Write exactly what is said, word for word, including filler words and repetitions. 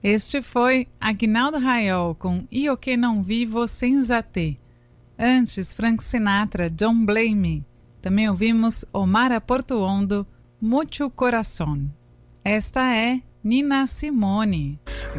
Este foi Aguinaldo Rayol com Io che non vivo senza te. Antes, Frank Sinatra, Don't Blame Me. Também ouvimos Omar Portuondo, Mucho Corazón. Esta é Nina Simone.